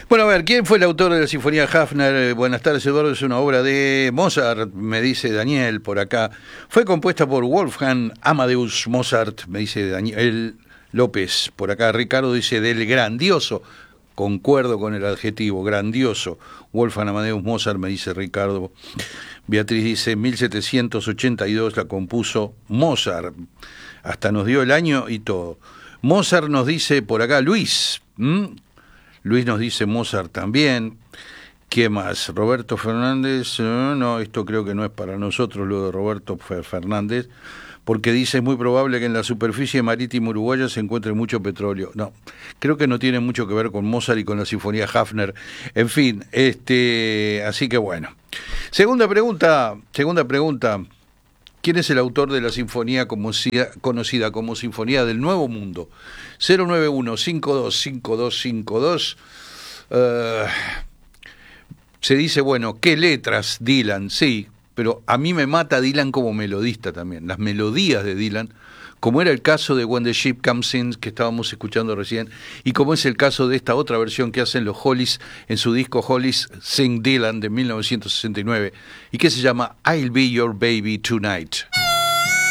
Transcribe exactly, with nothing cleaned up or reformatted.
Bueno, a ver, ¿quién fue el autor de la Sinfonía Hafner? Eh, Buenas tardes, Eduardo, es una obra de Mozart, me dice Daniel por acá. Fue compuesta por Wolfgang Amadeus Mozart, me dice Daniel López. Por acá Ricardo dice del grandioso, concuerdo con el adjetivo, grandioso. Wolfgang Amadeus Mozart, me dice Ricardo. Beatriz dice, mil setecientos ochenta y dos la compuso Mozart. Hasta nos dio el año y todo. Mozart nos dice por acá, Luis. ¿m? Luis nos dice Mozart también. ¿Qué más? Roberto Fernández. No, no, esto creo que no es para nosotros, lo de Roberto Fernández, porque dice, es muy probable que en la superficie marítima uruguaya se encuentre mucho petróleo. No, creo que no tiene mucho que ver con Mozart y con la Sinfonía Hafner. En fin, este, así que bueno. Segunda pregunta, segunda pregunta. ¿Quién es el autor de la sinfonía conocida como Sinfonía del Nuevo Mundo? cero nueve uno, cinco dos cinco dos cinco dos. Uh, se dice, bueno, ¿qué letras Dylan? Sí, pero a mí me mata Dylan como melodista también. Las melodías de Dylan, como era el caso de When the Ship Comes In, que estábamos escuchando recién, y como es el caso de esta otra versión que hacen los Hollies en su disco Hollies Sing Dylan de mil novecientos sesenta y nueve, y que se llama I'll Be Your Baby Tonight.